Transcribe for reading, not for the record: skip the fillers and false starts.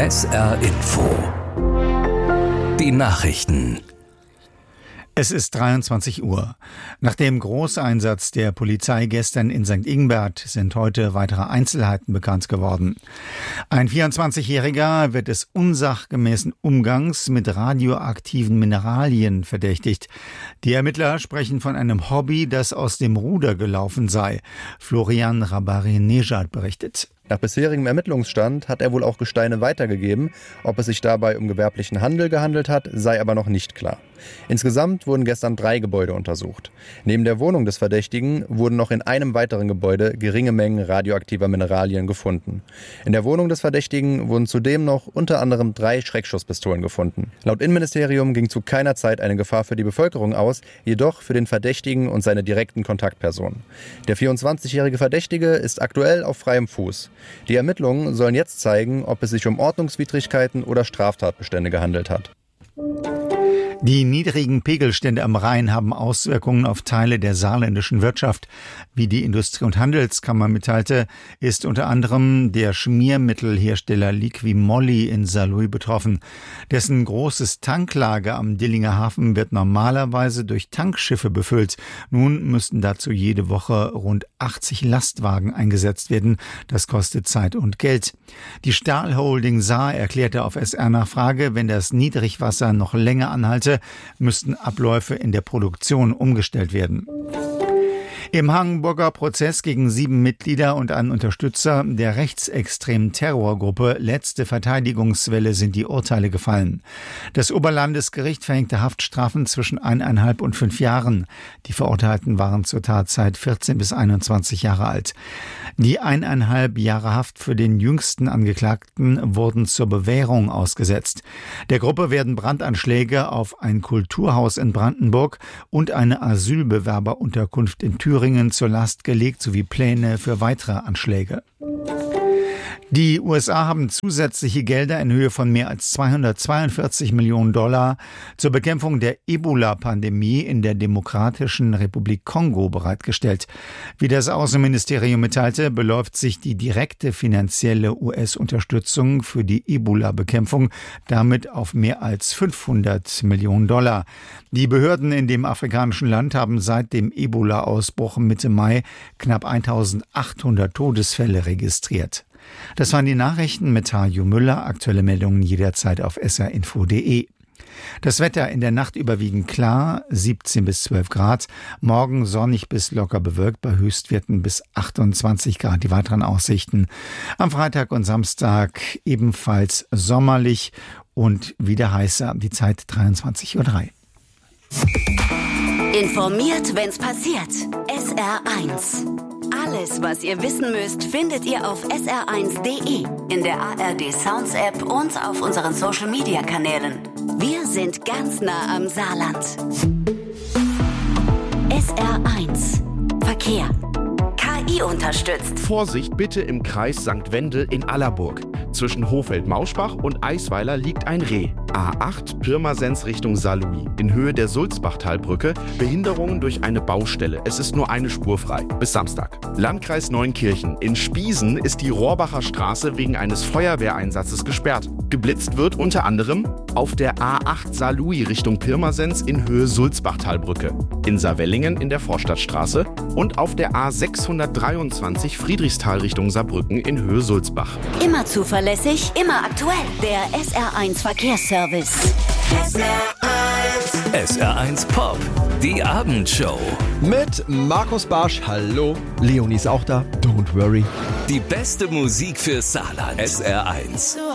SR Info. Die Nachrichten. Es ist 23 Uhr. Nach dem Großeinsatz der Polizei gestern in St. Ingbert sind heute weitere Einzelheiten bekannt geworden. Ein 24-Jähriger wird des unsachgemäßen Umgangs mit radioaktiven Mineralien verdächtigt. Die Ermittler sprechen von einem Hobby, das aus dem Ruder gelaufen sei. Florian Rabari-Nejad berichtet. Nach bisherigem Ermittlungsstand hat er wohl auch Gesteine weitergegeben. Ob es sich dabei um gewerblichen Handel gehandelt hat, sei aber noch nicht klar. Insgesamt wurden gestern 3 Gebäude untersucht. Neben der Wohnung des Verdächtigen wurden noch in einem weiteren Gebäude geringe Mengen radioaktiver Mineralien gefunden. In der Wohnung des Verdächtigen wurden zudem noch unter anderem 3 Schreckschusspistolen gefunden. Laut Innenministerium ging zu keiner Zeit eine Gefahr für die Bevölkerung aus, jedoch für den Verdächtigen und seine direkten Kontaktpersonen. Der 24-jährige Verdächtige ist aktuell auf freiem Fuß. Die Ermittlungen sollen jetzt zeigen, ob es sich um Ordnungswidrigkeiten oder Straftatbestände gehandelt hat. Die niedrigen Pegelstände am Rhein haben Auswirkungen auf Teile der saarländischen Wirtschaft. Wie die Industrie- und Handelskammer mitteilte, ist unter anderem der Schmiermittelhersteller Liqui-Moly in Saarlouis betroffen. Dessen großes Tanklager am Dillinger Hafen wird normalerweise durch Tankschiffe befüllt. Nun müssten dazu jede Woche rund 80 Lastwagen eingesetzt werden. Das kostet Zeit und Geld. Die Stahlholding Saar erklärte auf SR-Nachfrage, wenn das Niedrigwasser noch länger anhalte, müssten Abläufe in der Produktion umgestellt werden. Im Hamburger Prozess gegen 7 Mitglieder und einen Unterstützer der rechtsextremen Terrorgruppe Letzte Verteidigungswelle sind die Urteile gefallen. Das Oberlandesgericht verhängte Haftstrafen zwischen 1,5 und 5 Jahren. Die Verurteilten waren zur Tatzeit 14 bis 21 Jahre alt. Die 1,5 Jahre Haft für den jüngsten Angeklagten wurden zur Bewährung ausgesetzt. Der Gruppe werden Brandanschläge auf ein Kulturhaus in Brandenburg und eine Asylbewerberunterkunft in Thüringen zur Last gelegt, sowie Pläne für weitere Anschläge. Die USA haben zusätzliche Gelder in Höhe von mehr als $242 Millionen zur Bekämpfung der Ebola-Pandemie in der Demokratischen Republik Kongo bereitgestellt. Wie das Außenministerium mitteilte, beläuft sich die direkte finanzielle US-Unterstützung für die Ebola-Bekämpfung damit auf mehr als $500 Millionen. Die Behörden in dem afrikanischen Land haben seit dem Ebola-Ausbruch Mitte Mai knapp 1.800 Todesfälle registriert. Das waren die Nachrichten mit Hajo Müller. Aktuelle Meldungen jederzeit auf srinfo.de. Das Wetter in der Nacht überwiegend klar, 17 bis 12 Grad. Morgen sonnig bis locker bewölkt, bei Höchstwerten bis 28 Grad. Die weiteren Aussichten am Freitag und Samstag ebenfalls sommerlich und wieder heißer. Die Zeit 23:03 Uhr. Informiert, wenn's passiert. SR1. Alles, was ihr wissen müsst, findet ihr auf sr1.de, in der ARD Sounds App und auf unseren Social Media Kanälen. Wir sind ganz nah am Saarland. SR1 Verkehr. KI unterstützt. Vorsicht bitte im Kreis St. Wendel in Allerburg. Zwischen Hofeld-Mauschbach und Eisweiler liegt ein Reh. A8 Pirmasens Richtung Saarlouis. In Höhe der Sulzbachtalbrücke. Behinderungen durch eine Baustelle. Es ist nur eine Spur frei. Bis Samstag. Landkreis Neunkirchen. In Spiesen ist die Rohrbacher Straße wegen eines Feuerwehreinsatzes gesperrt. Geblitzt wird unter anderem auf der A8 Saarlouis Richtung Pirmasens in Höhe Sulzbachtalbrücke. In Saarwellingen in der Vorstadtstraße und auf der A623 Friedrichsthal Richtung Saarbrücken in Höhe Sulzbach. Immer zuverlässig, immer aktuell. Der SR1 Verkehrsservice. SR1 Pop, die Abendshow. Mit Markus Barsch, hallo. Leonie ist auch da, don't worry. Die beste Musik für Saarland. SR1.